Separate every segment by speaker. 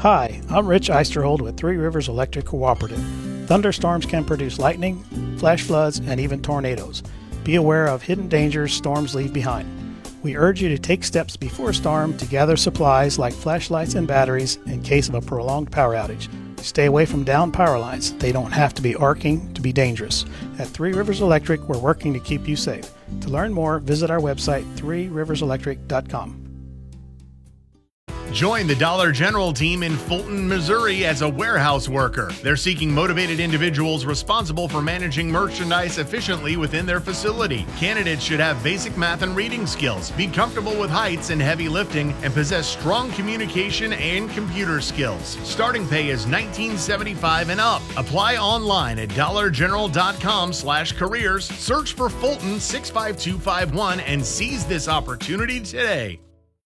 Speaker 1: Hi, I'm Rich Eisterhold with Three Rivers Electric Cooperative. Thunderstorms can produce lightning, flash floods, and even tornadoes. Be aware of hidden dangers storms leave behind. We urge you to take steps before a storm to gather supplies like flashlights and batteries in case of a prolonged power outage. Stay away from downed power lines. They don't have to be arcing to be dangerous. At Three Rivers Electric, we're working to keep you safe. To learn more, visit our website, threeriverselectric.com.
Speaker 2: Join the Dollar General team in Fulton, Missouri as a warehouse worker. They're seeking motivated individuals responsible for managing merchandise efficiently within their facility. Candidates should have basic math and reading skills, be comfortable with heights and heavy lifting, and possess strong communication and computer skills. Starting pay is $19.75 and up. Apply online at dollargeneral.com/careers. Search for Fulton 65251 and seize this opportunity today.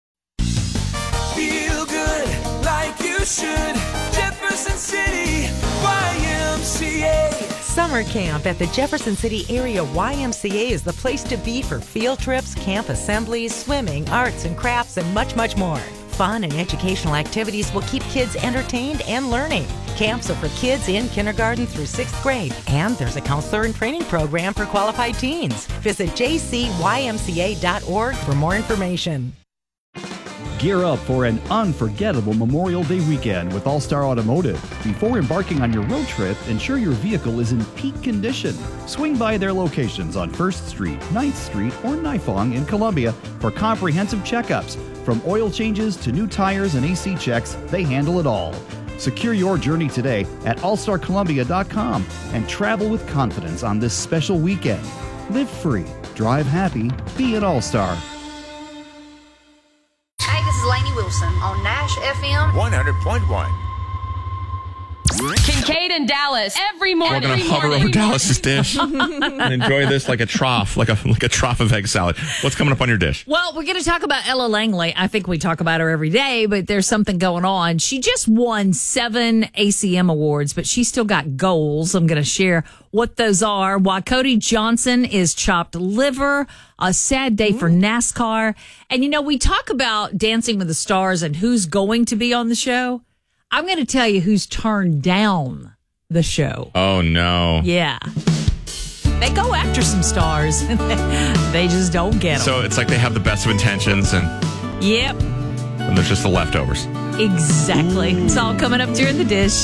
Speaker 3: Feel good like you should. Jefferson City YMCA.
Speaker 4: Summer camp at the Jefferson City Area YMCA is the place to be for field trips, camp assemblies, swimming, arts and crafts, and much, much more. Fun and educational activities will keep kids entertained and learning. Camps are for kids in kindergarten through 6th grade, and there's a counselor and training program for qualified teens. Visit jcymca.org for more information.
Speaker 5: Gear up for an unforgettable Memorial Day weekend with All-Star Automotive. Before embarking on your road trip, ensure your vehicle is in peak condition. Swing by their locations on 1st Street, 9th Street, or Nifong in Columbia for comprehensive checkups. From oil changes to new tires and AC checks, they handle it all. Secure your journey today at allstarcolumbia.com and travel with confidence on this special weekend. Live free, drive happy, be an All-Star.
Speaker 6: Hey, this is Lainey Wilson on Nash FM
Speaker 7: 100.1.
Speaker 8: Kincaid and Dallas every morning.
Speaker 9: We're going to hover over Dallas's dish and enjoy this like a trough, like a trough of egg salad. What's coming up on your dish?
Speaker 8: Well, we're going to talk about Ella Langley. I think we talk about her every day, but there's something going on. She just won 7 ACM awards, but she still got goals. I'm going to share what those are. While Cody Johnson is chopped liver, a sad day for NASCAR. And, you know, we talk about Dancing with the Stars and who's going to be on the show. I'm going to tell you who's turned down the show.
Speaker 9: Oh, no.
Speaker 8: Yeah. They go after some stars. They just don't get them.
Speaker 9: So it's like they have the best of intentions and
Speaker 8: yep.
Speaker 9: there's just the leftovers.
Speaker 8: Exactly. It's all coming up during the dish.